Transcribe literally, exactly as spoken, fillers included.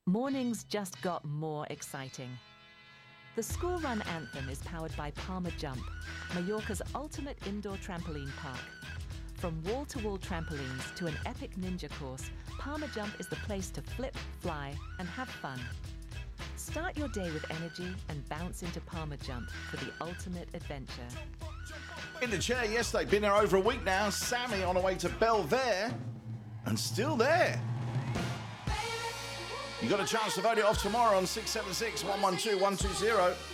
Mornings just got more exciting. The school run anthem is powered by Palmer Jump, Mallorca's ultimate indoor trampoline park. From wall-to-wall trampolines to an epic ninja course, Palmer Jump is the place to flip, fly, and have fun. Start your day with energy and bounce into Palmer Jump for the ultimate adventure. In the chair yesterday, been there over a week now. Sammy on her way to Belvedere, and still there. You got a chance to vote it off tomorrow on six seven six, one one two, one two zero.